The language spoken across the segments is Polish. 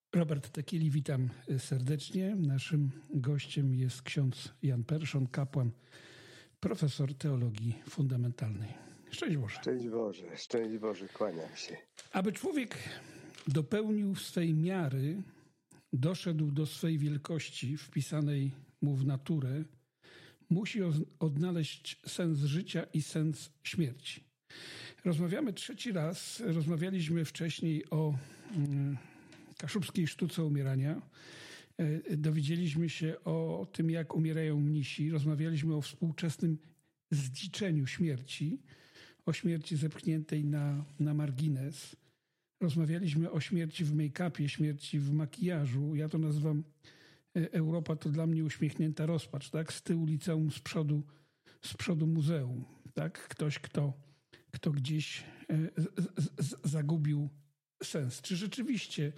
Robert Tekieli, witam serdecznie. Naszym gościem jest ksiądz Jan Perszon, kapłan, profesor teologii fundamentalnej. Szczęść Boże. Szczęść Boże, kłaniam się. Aby człowiek dopełnił swej miary, doszedł do swej wielkości wpisanej mu w naturę, musi odnaleźć sens życia i sens śmierci. Rozmawiamy trzeci raz. Rozmawialiśmy wcześniej o kaszubskiej sztuce umierania. Dowiedzieliśmy się o tym, jak umierają mnisi. Rozmawialiśmy o współczesnym zdziczeniu śmierci, o śmierci zepchniętej na margines. Rozmawialiśmy o śmierci w make-upie, śmierci w makijażu. Ja to nazywam Europa to dla mnie uśmiechnięta rozpacz, tak? Z tyłu liceum, z przodu muzeum, tak? Ktoś, kto gdzieś zagubił sens. Czy rzeczywiście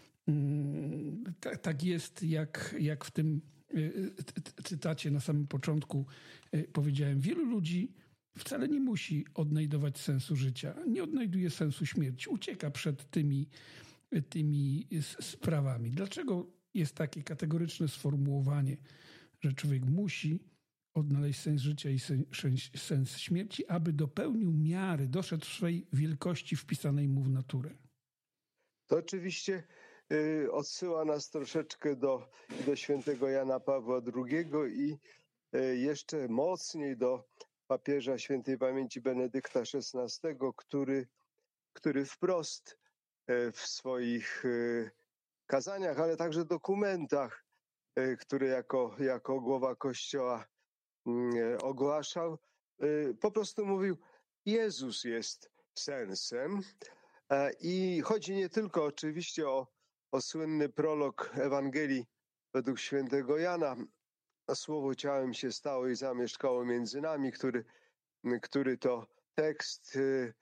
tak jest, jak w tym cytacie na samym początku powiedziałem? Wielu ludzi wcale nie musi odnajdować sensu życia, nie odnajduje sensu śmierci, ucieka przed tymi sprawami. Dlaczego jest takie kategoryczne sformułowanie, że człowiek musi odnaleźć sens życia i sens śmierci, aby dopełnił miary, doszedł w swej wielkości wpisanej mu w naturę? To oczywiście odsyła nas troszeczkę do świętego Jana Pawła II i jeszcze mocniej do papieża świętej pamięci Benedykta XVI, który wprost w swoich kazaniach, ale także dokumentach, które jako głowa Kościoła ogłaszał, po prostu mówił: Jezus jest sensem. I chodzi nie tylko oczywiście o słynny prolog Ewangelii według świętego Jana, a Słowo ciałem się stało i zamieszkało między nami, który to tekst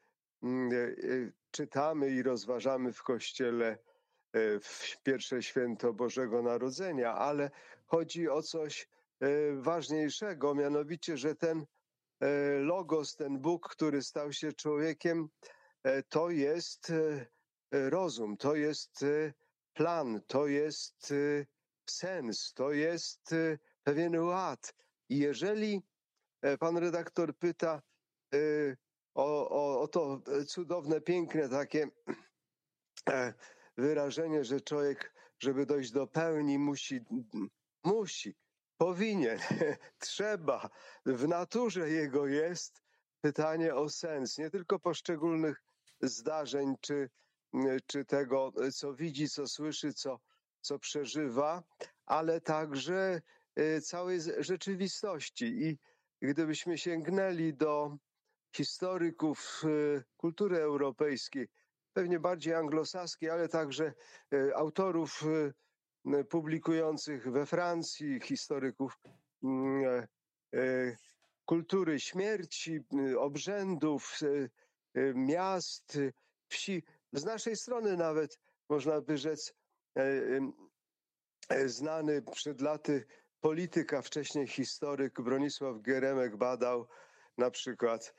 czytamy i rozważamy w Kościele w pierwsze święto Bożego Narodzenia, ale chodzi o coś ważniejszego, mianowicie, że ten Logos, ten Bóg, który stał się człowiekiem, to jest rozum, to jest plan, to jest sens, to jest pewien ład. I jeżeli pan redaktor pyta o to cudowne, piękne takie wyrażenie, że człowiek, żeby dojść do pełni, powinien, trzeba, w naturze jego jest pytanie o sens, nie tylko poszczególnych zdarzeń, czy tego, co widzi, co słyszy, co przeżywa, ale także całej rzeczywistości. I gdybyśmy sięgnęli do historyków kultury europejskiej, pewnie bardziej anglosaskiej, ale także autorów publikujących we Francji, historyków kultury śmierci, obrzędów, miast, wsi. Z naszej strony nawet, można by rzec, znany przed laty polityk, a wcześniej historyk Bronisław Geremek badał na przykład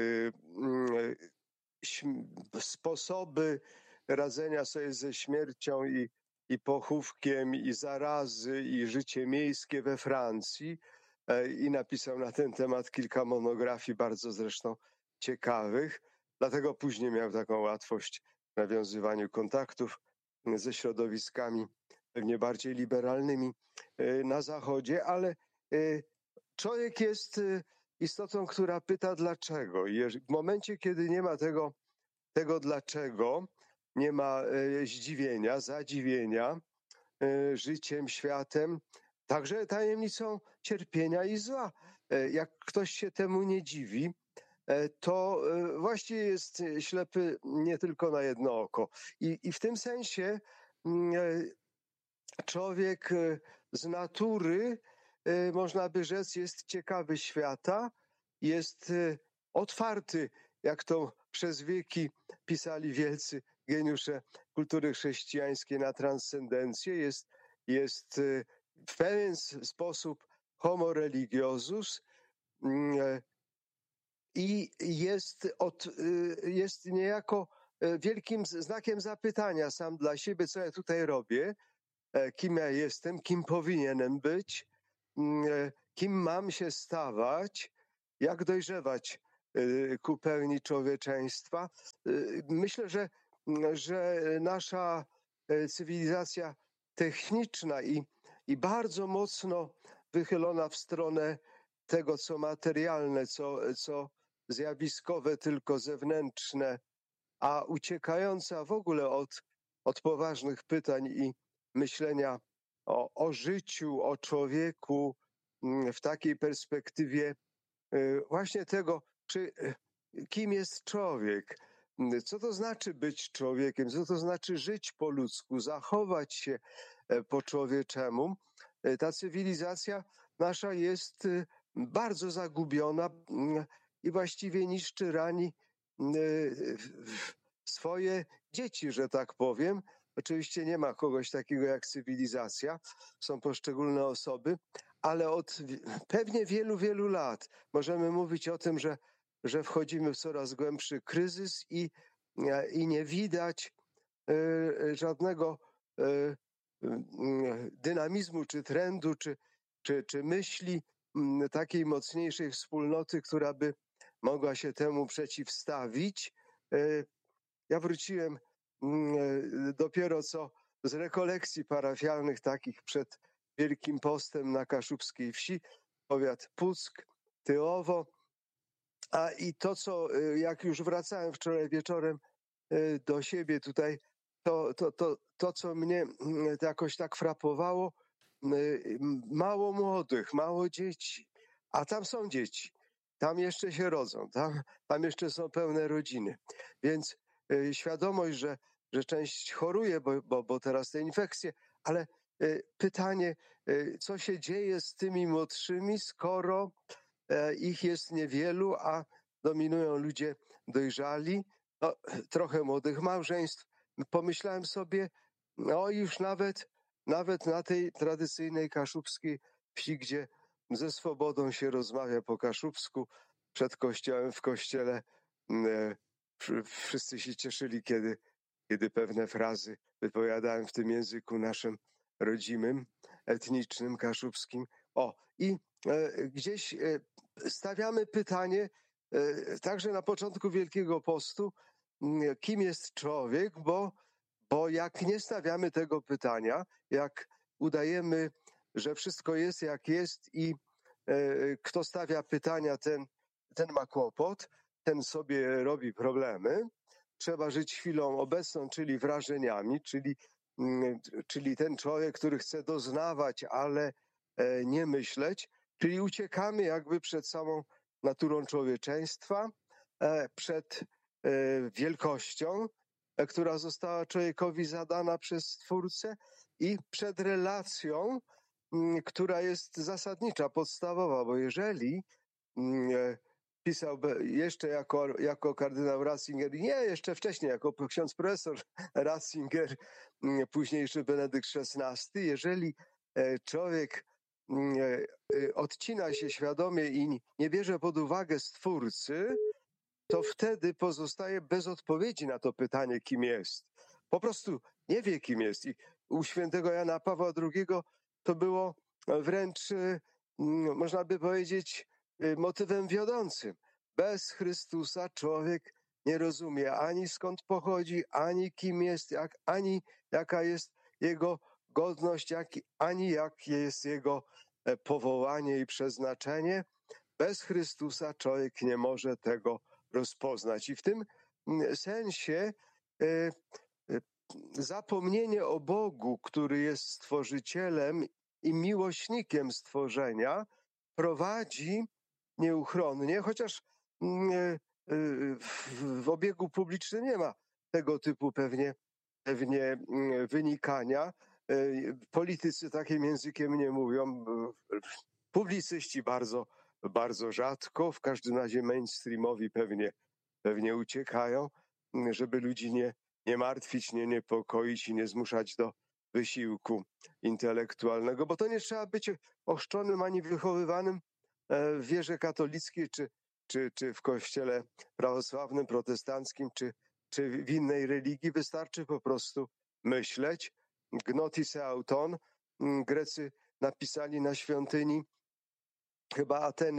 sposoby radzenia sobie ze śmiercią i pochówkiem, i zarazy, i życie miejskie we Francji, i napisał na ten temat kilka monografii, bardzo zresztą ciekawych. Dlatego później miał taką łatwość w nawiązywaniu kontaktów ze środowiskami pewnie bardziej liberalnymi na Zachodzie, ale człowiek jest istotą, która pyta dlaczego. I w momencie, kiedy nie ma tego dlaczego, nie ma zdziwienia, zadziwienia życiem, światem, także tajemnicą cierpienia i zła. Jak ktoś się temu nie dziwi, to właściwie jest ślepy nie tylko na jedno oko. I w tym sensie człowiek z natury, można by rzec, jest ciekawy świata, jest otwarty, jak to przez wieki pisali wielcy geniusze kultury chrześcijańskiej, na transcendencję, jest w pewien sposób homo religiosus i jest niejako wielkim znakiem zapytania sam dla siebie, co ja tutaj robię, kim ja jestem, kim powinienem być, kim mam się stawać, jak dojrzewać ku pełni człowieczeństwa. Myślę, że nasza cywilizacja techniczna i bardzo mocno wychylona w stronę tego, co materialne, co zjawiskowe, tylko zewnętrzne, a uciekająca w ogóle od poważnych pytań i myślenia o życiu, o człowieku w takiej perspektywie właśnie tego, kim jest człowiek, co to znaczy być człowiekiem, co to znaczy żyć po ludzku, zachować się po człowieczemu. Ta cywilizacja nasza jest bardzo zagubiona i właściwie niszczy, rani swoje dzieci, że tak powiem. Oczywiście nie ma kogoś takiego jak cywilizacja, są poszczególne osoby, ale od pewnie wielu, wielu lat możemy mówić o tym, że wchodzimy w coraz głębszy kryzys i nie widać żadnego dynamizmu, czy trendu, czy myśli takiej mocniejszej wspólnoty, która by mogła się temu przeciwstawić. Ja wróciłem dopiero co z rekolekcji parafialnych takich przed Wielkim Postem na Kaszubskiej Wsi, powiat Puck, Tyłowo. I to, jak już wracałem wczoraj wieczorem do siebie tutaj, to co mnie jakoś tak frapowało, mało młodych, mało dzieci, a tam są dzieci, tam jeszcze się rodzą, tam jeszcze są pełne rodziny, więc świadomość, że część choruje, bo teraz te infekcje, ale pytanie, co się dzieje z tymi młodszymi, skoro ich jest niewielu, a dominują ludzie dojrzali, no, trochę młodych małżeństw. Pomyślałem sobie, no już nawet na tej tradycyjnej kaszubskiej wsi, gdzie ze swobodą się rozmawia po kaszubsku, przed kościołem, w kościele, wszyscy się cieszyli, kiedy pewne frazy wypowiadałem w tym języku naszym rodzimym, etnicznym, kaszubskim. I gdzieś stawiamy pytanie, także na początku Wielkiego Postu, kim jest człowiek, bo jak nie stawiamy tego pytania, jak udajemy, że wszystko jest jak jest i kto stawia pytania, ten ma kłopot, ten sobie robi problemy. Trzeba żyć chwilą obecną, czyli wrażeniami, czyli ten człowiek, który chce doznawać, ale nie myśleć, czyli uciekamy jakby przed samą naturą człowieczeństwa, przed wielkością, która została człowiekowi zadana przez Stwórcę i przed relacją, która jest zasadnicza, podstawowa, bo jeżeli pisał jeszcze jako kardynał Ratzinger, nie, jeszcze wcześniej, jako ksiądz profesor Ratzinger, późniejszy Benedykt XVI, jeżeli człowiek odcina się świadomie i nie bierze pod uwagę Stwórcy, to wtedy pozostaje bez odpowiedzi na to pytanie, kim jest. Po prostu nie wie, kim jest. I u świętego Jana Pawła II to było wręcz, można by powiedzieć, motywem wiodącym. Bez Chrystusa człowiek nie rozumie ani skąd pochodzi, ani kim jest, ani jaka jest jego godność, ani jakie jest jego powołanie i przeznaczenie. Bez Chrystusa człowiek nie może tego rozpoznać. I w tym sensie zapomnienie o Bogu, który jest stworzycielem i miłośnikiem stworzenia, prowadzi nieuchronnie, chociaż w obiegu publicznym nie ma tego typu pewnie wynikania. Politycy takim językiem nie mówią, publicyści bardzo, bardzo rzadko, w każdym razie mainstreamowi pewnie uciekają, żeby ludzi nie martwić, nie niepokoić i nie zmuszać do wysiłku intelektualnego, bo to nie trzeba być ochrzczonym ani wychowywanym w wierze katolickiej, czy w kościele prawosławnym, protestanckim, czy w innej religii, wystarczy po prostu myśleć. Gnotise auton Grecy napisali na świątyni chyba Ateny